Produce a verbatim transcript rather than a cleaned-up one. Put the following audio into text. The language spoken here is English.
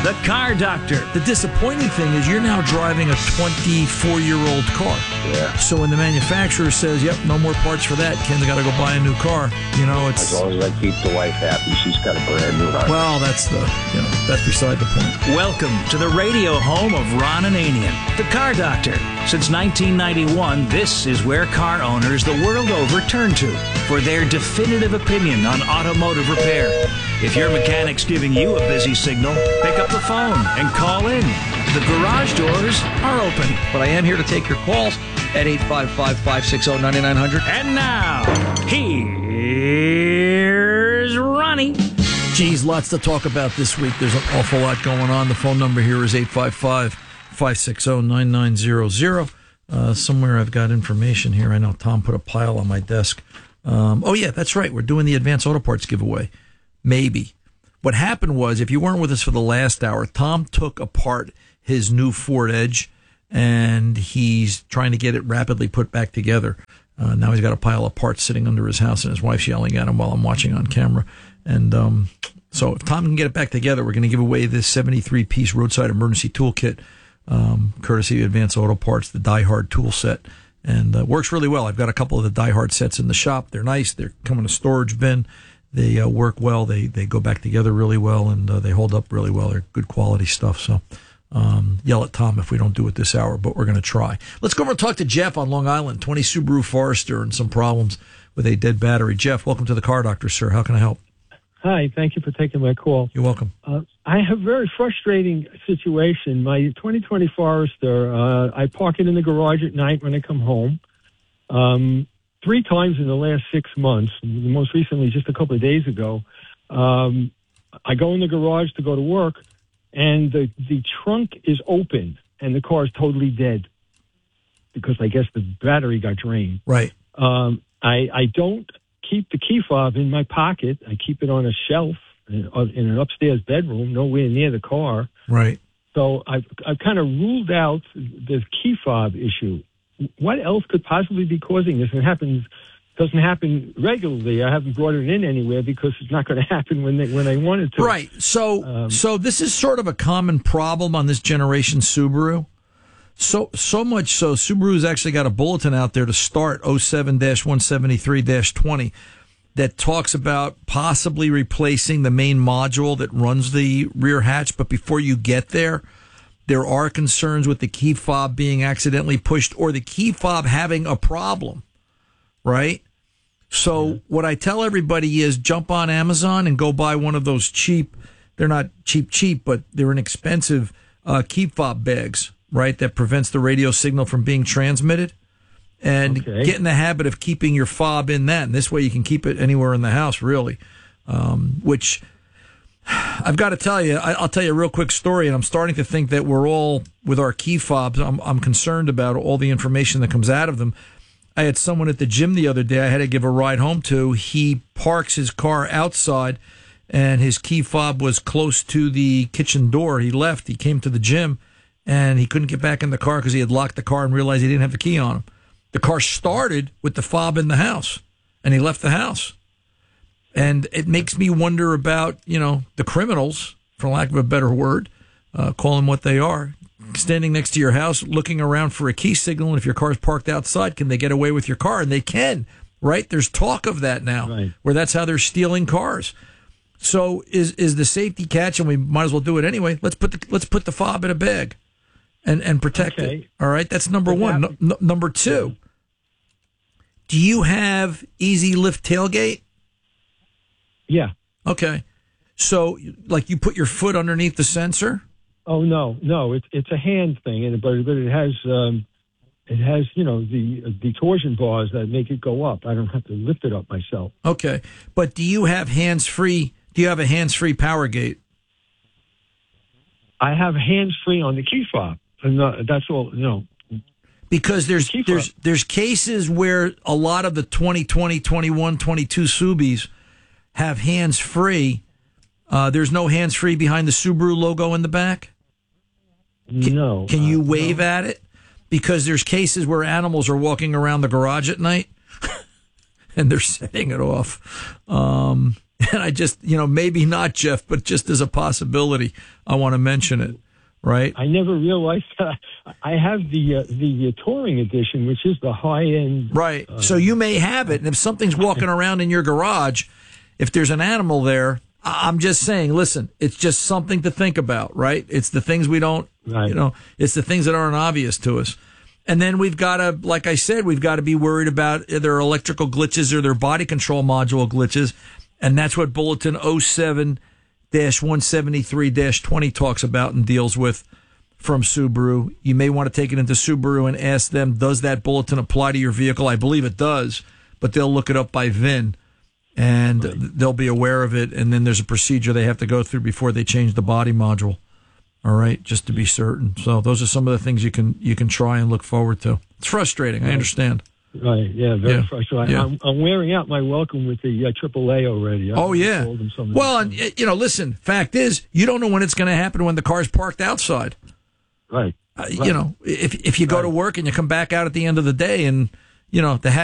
The Car Doctor. The disappointing thing is you're now driving a twenty-four-year-old car. Yeah. So when the manufacturer says, yep, no more parts for that, Ken's got to go buy a new car, you know, it's... As long as I keep the wife happy, she's got a brand new house. Well, that's the, you know, that's beside the point. Welcome to the radio home of Ron Ananian, The Car Doctor. Since nineteen ninety-one, this is where car owners the world over turn to for their definitive opinion on automotive repair. If your mechanic's giving you a busy signal, pick up the phone and call in. The garage doors are open. But I am here to take your calls at eight five five, five six zero, nine nine zero zero. And now, here's Ronnie. Geez, lots to talk about this week. There's an awful lot going on. The phone number here is eight five five, five six zero, nine nine zero zero. Uh, somewhere I've got information here. I know Tom put a pile on my desk. Um, oh, yeah, that's right. We're doing the Advance Auto Parts giveaway. Maybe. What happened was, if you weren't with us for the last hour, Tom took apart his new Ford Edge, and he's trying to get it rapidly put back together. Uh, now he's got a pile of parts sitting under his house, and his wife's yelling at him while I'm watching on camera. And um, so if Tom can get it back together, we're going to give away this seventy-three piece roadside emergency toolkit, um, courtesy of Advance Auto Parts, the Die Hard tool set. And uh, works really well. I've got a couple of the Die Hard sets in the shop. They're nice. They're come in a storage bin. They uh, work well. They they go back together really well, and uh, they hold up really well. They're good quality stuff. So um, yell at Tom if we don't do it this hour, but we're going to try. Let's go over and talk to Jeff on Long Island, twenty Subaru Forester, and some problems with a dead battery. Jeff, welcome to the Car Doctor, sir. How can I help? Hi, thank you for taking my call. You're welcome. Uh, I have a very frustrating situation. My twenty twenty Forester, uh, I park it in the garage at night when I come home. Um, three times in the last six months, most recently just a couple of days ago, um, I go in the garage to go to work, and the, the trunk is open, and the car is totally dead because I guess the battery got drained. Right. Um, I, I don't keep the key fob in my pocket. I keep it on a shelf in, in an upstairs bedroom, nowhere near the car. Right. So I've, I've kind of ruled out the key fob issue. What else could possibly be causing this? It happens, doesn't happen regularly. I haven't brought it in anywhere because it's not going to happen when they, when I want it to. Right. So, Um, so this is sort of a common problem on this generation Subaru. So, so much so, Subaru's actually got a bulletin out there to start oh seven dash one seventy-three dash twenty that talks about possibly replacing the main module that runs the rear hatch. But before you get there, there are concerns with the key fob being accidentally pushed or the key fob having a problem, right? So yeah. What I tell everybody is jump on Amazon and go buy one of those cheap, they're not cheap, cheap, but they're inexpensive uh, key fob bags, right, that prevents the radio signal from being transmitted. And okay. Get in the habit of keeping your fob in that. And this way you can keep it anywhere in the house, really, um, which... I've got to tell you, I'll tell you a real quick story, and I'm starting to think that we're all, with our key fobs, I'm, I'm concerned about all the information that comes out of them. I had someone at the gym the other day I had to give a ride home to. He parks his car outside, and his key fob was close to the kitchen door. He left. He came to the gym, and he couldn't get back in the car because he had locked the car and realized he didn't have the key on him. The car started with the fob in the house, and he left the house. And it makes me wonder about, you know, the criminals, for lack of a better word, uh, call them what they are, standing next to your house, looking around for a key signal. And if your car's parked outside, can they get away with your car? And they can, right? There's talk of that now, right, where that's how they're stealing cars. So is is the safety catch, and we might as well do it anyway. Let's put the let's put the fob in a bag, and and protect okay. it. All right, that's number one. No, no, number two, do you have easy lift tailgate? Yeah. Okay. So, like, you put your foot underneath the sensor? Oh no, no, it's it's a hand thing, and but but it has um, it has you know the uh, the torsion bars that make it go up. I don't have to lift it up myself. Okay, but do you have hands free? Do you have a hands free power gate? I have hands free on the key fob, and uh, that's all. You know, because there's the there's there's cases where a lot of the twenty twenty, twenty-one, twenty-two Subies have hands free. Uh, there's no hands free behind the Subaru logo in the back. Can, no. Can you uh, wave no. at it? Because there's cases where animals are walking around the garage at night and they're setting it off. Um, And I just, you know, maybe not, Jeff, but just as a possibility, I want to mention it, right? I never realized that. I have the uh, the uh, touring edition, which is the high end. Right. Uh, so you may have it, and if something's walking around in your garage, if there's an animal there, I- I'm just saying, listen, it's just something to think about, right? It's the things we don't, Right. you know, it's the things that aren't obvious to us. And then we've got to, like I said, we've got to be worried about their electrical glitches or their body control module glitches. And that's what Bulletin oh seven dash one seventy-three dash twenty talks about and deals with from Subaru. You may want to take it into Subaru and ask them, does that bulletin apply to your vehicle? I believe it does, but they'll look it up by V I N, and right. they'll be aware of it. And then there's a procedure they have to go through before they change the body module. All right, just to be certain. So those are some of the things you can you can try and look forward to. It's frustrating. Right. I understand. Right. Yeah. Very yeah. frustrating. Yeah. I'm, I'm wearing out my welcome with the uh, triple A already. I oh yeah. Well, and, you know, listen. Fact is, you don't know when it's going to happen when the car's parked outside. Right. Uh, right. You know, if if you go right. to work and you come back out at the end of the day and you know the